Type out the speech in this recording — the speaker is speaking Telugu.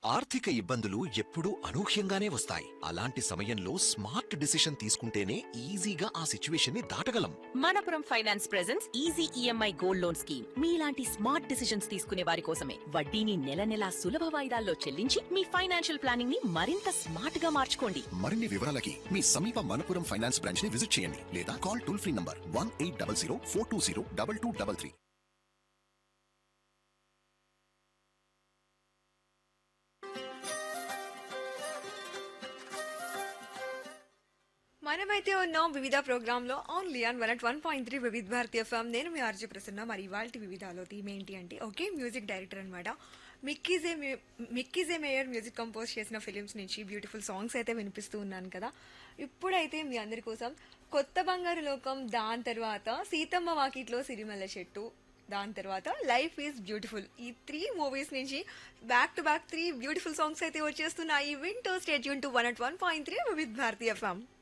ఆర్థిక ఇబ్బందులు ఎప్పుడూ అనూహ్యంగానే వస్తాయి. అలాంటి సమయంలో స్మార్ట్ డిసిషన్ తీసుకుంటేనే ఈజీగా ఆ సిచ్యువేషన్ ని దాటగలం. Manappuram finance presence easy EMI gold loan scheme మీలాంటి స్మార్ట్ డిసిషన్స్ తీసుకునే వారి కోసమే. వడ్డీని నెల నెలా సులభ వాయిదాల్లో చెల్లించి మీ ఫైనాన్షియల్ ప్లానింగ్ ని మరింత స్మార్ట్ గా మార్చుకోండి. మరిన్ని వివరాలకి మీ సమీప మనపురం ఫైనాన్స్ బ్రాంచ్ ని విజిట్ చేయండి లేదా కాల్ టోల్ ఫ్రీ నంబర్ 1800 420 2233. మనమైతే ఉన్నాం వివిధ ప్రోగ్రాంలో ఓన్లీ ఆన్ 101.3 వివిధ భారతి ఎఫ్ఎం. నేను మీ ఆర్జే ప్రసన్న. మరి ఇవాళ వివిధాలో థీమ్ ఏంటి అంటే ఓకే మ్యూజిక్ డైరెక్టర్ అనమాట. మిక్కీజే మేయర్ మ్యూజిక్ కంపోజ్ చేసిన ఫిలిమ్స్ నుంచి బ్యూటిఫుల్ సాంగ్స్ అయితే వినిపిస్తూ ఉన్నాను కదా. ఇప్పుడైతే మీ అందరి కోసం కొత్త బంగారు లోకం, దాని తర్వాత సీతమ్మ వాకిట్లో సిరిమల్ల చెట్టు, దాని తర్వాత లైఫ్ ఈజ్ బ్యూటిఫుల్, ఈ 3 మూవీస్ నుంచి back to back 3 beautiful songs అయితే వచ్చేస్తున్నాయి. వింటూ స్టే ట్యూన్ టు 101.3 వివిధ భారతి ఎఫ్ఎం.